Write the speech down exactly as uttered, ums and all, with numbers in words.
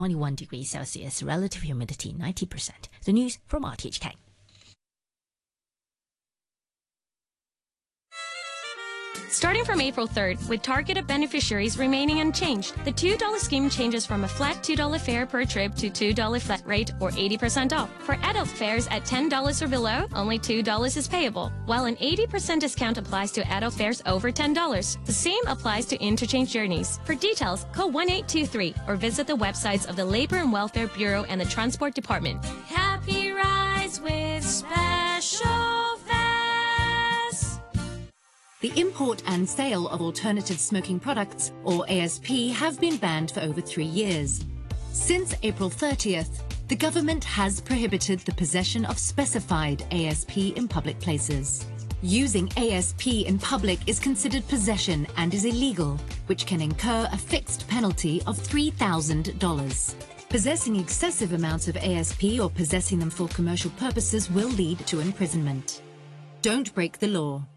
twenty-one degrees Celsius, relative humidity ninety percent. The news from R T H K. Starting from April third, with targeted beneficiaries remaining unchanged, the two dollar scheme changes from a flat two dollar fare per trip to two dollar flat rate or eighty percent off. For adult fares at ten dollars or below, only two dollars is payable, while an eighty percent discount applies to adult fares over ten dollars. The same applies to interchange journeys. For details, call one eight two three or visit the websites of the Labor and Welfare Bureau and the Transport Department. Happy rides with special. The import and sale of alternative smoking products, or A S P, have been banned for over three years. Since April thirtieth, the government has prohibited the possession of specified A S P in public places. Using A S P in public is considered possession and is illegal, which can incur a fixed penalty of three thousand dollars. Possessing excessive amounts of A S P or possessing them for commercial purposes will lead to imprisonment. Don't break the law.